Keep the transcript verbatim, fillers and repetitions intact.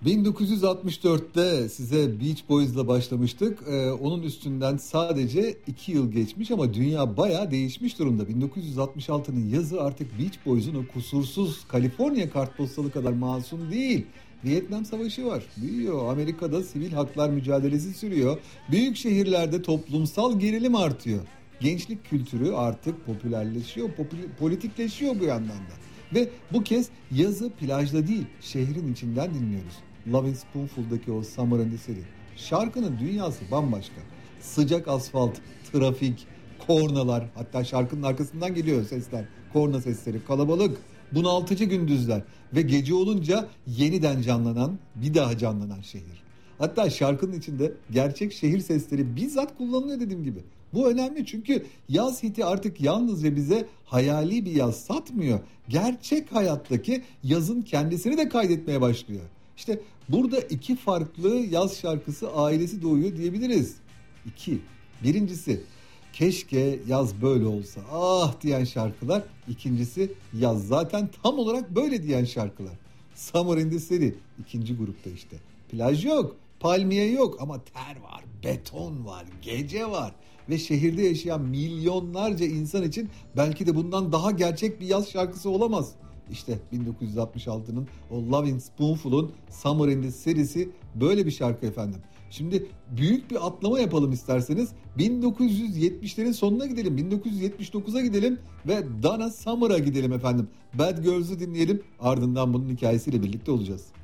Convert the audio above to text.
bin dokuz yüz altmış dörtte size Beach Boys'la başlamıştık. Ee, onun üstünden sadece iki yıl geçmiş ama dünya bayağı değişmiş durumda. bin dokuz yüz altmış altının yazı artık Beach Boys'un o kusursuz Kaliforniya kartpostalı kadar masum değil. Vietnam Savaşı var, büyüyor. Amerika'da sivil haklar mücadelesi sürüyor. Büyük şehirlerde toplumsal gerilim artıyor. Gençlik kültürü artık popülerleşiyor, popüler, politikleşiyor bu yandan da. Ve bu kez yazı plajda değil, şehrin içinden dinliyoruz. Lovin' Spoonful'daki o Summer in the City. Şarkının dünyası bambaşka. Sıcak asfalt, trafik, kornalar, hatta şarkının arkasından geliyor sesler. Korna sesleri, kalabalık, bunaltıcı gündüzler ve gece olunca yeniden canlanan, bir daha canlanan şehir. Hatta şarkının içinde gerçek şehir sesleri bizzat kullanılıyor dediğim gibi. Bu önemli çünkü yaz hiti artık yalnızca bize hayali bir yaz satmıyor. Gerçek hayattaki yazın kendisini de kaydetmeye başlıyor. İşte burada iki farklı yaz şarkısı ailesi doğuyor diyebiliriz. İki. Birincisi keşke yaz böyle olsa ah diyen şarkılar. İkincisi yaz zaten tam olarak böyle diyen şarkılar. Summer in the City ikinci grupta işte. Plaj yok, palmiye yok ama ter var, beton var, gece var. Ve şehirde yaşayan milyonlarca insan için belki de bundan daha gerçek bir yaz şarkısı olamaz. İşte bin dokuz yüz altmış altının o Lovin' Spoonful'un Summer in the City'si böyle bir şarkı efendim. Şimdi büyük bir atlama yapalım isterseniz. bin dokuz yüz yetmişlerin sonuna gidelim. bin dokuz yüz yetmiş dokuza gidelim ve Donna Summer'a gidelim efendim. Bad Girls'ı dinleyelim. Ardından bunun hikayesiyle birlikte olacağız.